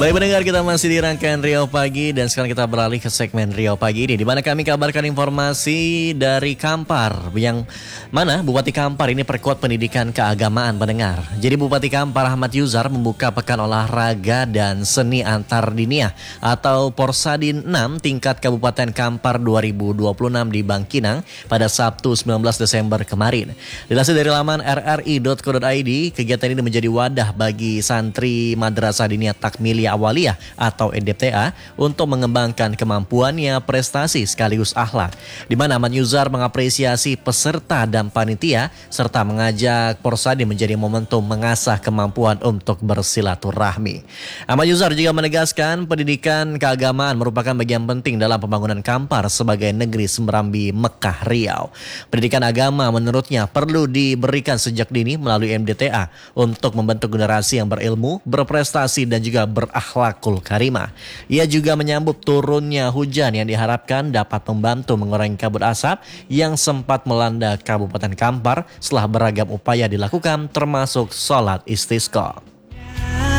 Baik pendengar, kita masih di rangkaian Riau Pagi dan sekarang kita beralih ke segmen Riau Pagi ini di mana kami kabarkan informasi dari Kampar yang mana Bupati Kampar ini perkuat pendidikan keagamaan pendengar. Jadi Bupati Kampar Ahmad Yuzar membuka pekan olahraga dan seni antar dinia atau Porsadin 6 tingkat Kabupaten Kampar 2026 di Bangkinang pada Sabtu 19 Desember kemarin. Dilansir dari laman rri.co.id, kegiatan ini menjadi wadah bagi santri Madrasah Diniyah Takmiliyah Awaliyah atau MDTA untuk mengembangkan kemampuannya, prestasi sekaligus akhlak. Di mana Ahmad Yuzar mengapresiasi peserta dan panitia serta mengajak Porsadi menjadi momentum mengasah kemampuan untuk bersilaturahmi. Ahmad Yuzar juga menegaskan pendidikan keagamaan merupakan bagian penting dalam pembangunan Kampar sebagai negeri Semrambi Mekah Riau. Pendidikan agama menurutnya perlu diberikan sejak dini melalui MDTA untuk membentuk generasi yang berilmu, berprestasi dan juga berakhlakul karimah. Ia juga menyambut turunnya hujan yang diharapkan dapat membantu mengurangi kabut asap yang sempat melanda Kabupaten Kampar setelah beragam upaya dilakukan termasuk sholat istisqa.